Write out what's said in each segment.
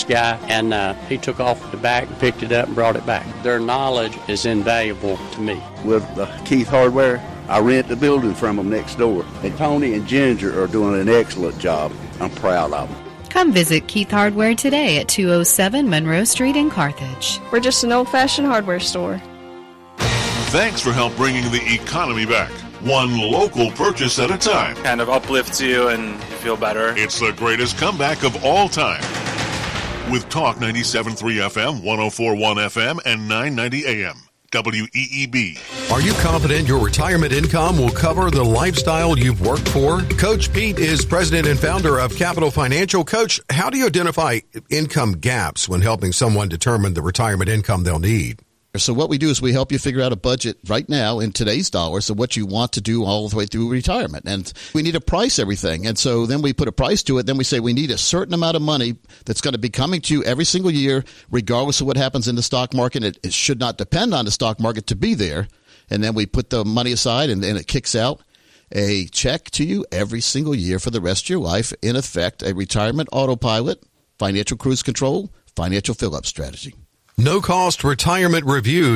guy, and he took off with the back, picked it up, and brought it back. Their knowledge is invaluable to me. With Keith Hardware, I rent the building from them next door. And Tony and Ginger are doing an excellent job. I'm proud of them. Come visit Keith Hardware today at 207 Monroe Street in Carthage. We're just an old-fashioned hardware store. Thanks for help bringing the economy back. One local purchase at a time. Kind of uplifts you and you feel better. It's the greatest comeback of all time. With Talk 97.3 FM, 104.1 FM, and 990 AM. WEEB. Are you confident your retirement income will cover the lifestyle you've worked for? Coach Pete is president and founder of Capital Financial. Coach, how do you identify income gaps when helping someone determine the retirement income they'll need? So what we do is we help you figure out a budget right now in today's dollars of what you want to do all the way through retirement. And we need to price everything. And so then we put a price to it. Then we say we need a certain amount of money that's going to be coming to you every single year, regardless of what happens in the stock market. It should not depend on the stock market to be there. And then we put the money aside, and then it kicks out a check to you every single year for the rest of your life. In effect, a retirement autopilot, financial cruise control, financial fill-up strategy. No-cost retirement review,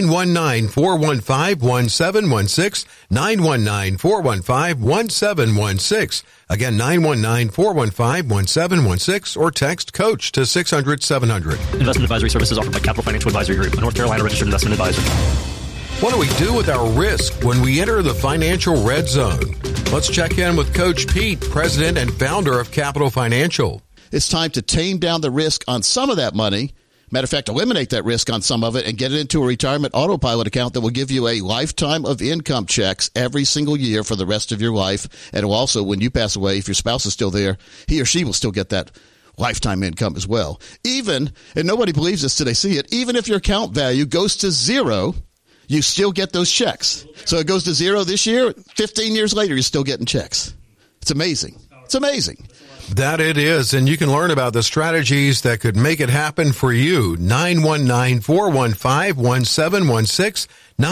919-415-1716, 919-415-1716. Again, 919-415-1716, or text COACH to 600-700. Investment advisory services offered by Capital Financial Advisory Group, a North Carolina registered investment advisor. What do we do with our risk when we enter the financial red zone? Let's check in with Coach Pete, president and founder of Capital Financial. It's time to tame down the risk on some of that money. Matter of fact, eliminate that risk on some of it and get it into a retirement autopilot account that will give you a lifetime of income checks every single year for the rest of your life. And it will also, when you pass away, if your spouse is still there, he or she will still get that lifetime income as well. Even, and nobody believes this till they see it, even if your account value goes to zero, you still get those checks. So it goes to zero this year, 15 years later, you're still getting checks. It's amazing. It's amazing. That it is, and you can learn about the strategies that could make it happen for you. 919-415-1716,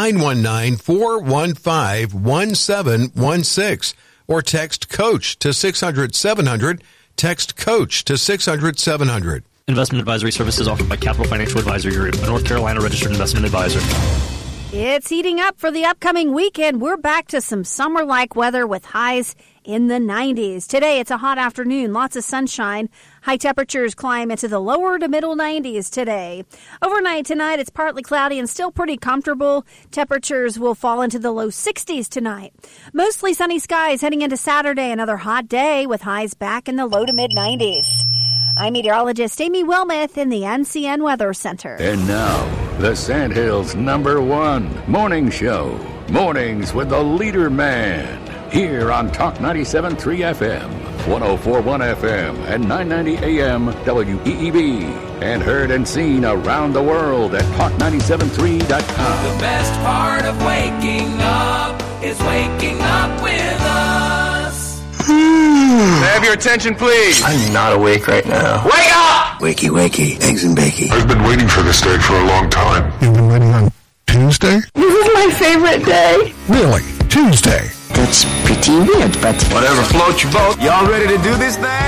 919-415-1716, or text COACH to 600-700, text COACH to 600-700. Investment advisory services offered by Capital Financial Advisory Group, a North Carolina registered investment advisor. It's heating up for the upcoming weekend. We're back to some summer-like weather with highs in the 90s. Today, it's a hot afternoon, lots of sunshine. High temperatures climb into the lower to middle 90s today. Overnight tonight, it's partly cloudy and still pretty comfortable. Temperatures will fall into the low 60s tonight. Mostly sunny skies heading into Saturday, another hot day with highs back in the low to mid 90s. I'm meteorologist Amy Wilmoth in the NCN Weather Center. And now, the Sandhills' #1 morning show. Mornings with the Leader Man. Here on Talk 97.3 FM, 104.1 FM, and 990 AM WEEB. And heard and seen around the world at Talk973.com. The best part of waking up is waking up with us. Have your attention, please. I'm not awake right now. Wake up! Wakey, wakey, eggs and bakey. I've been waiting for this day for a long time. You've been waiting on Tuesday? This is my favorite day. Really? Tuesday? That's pretty weird, but... Whatever floats your boat. Y'all ready to do this thing?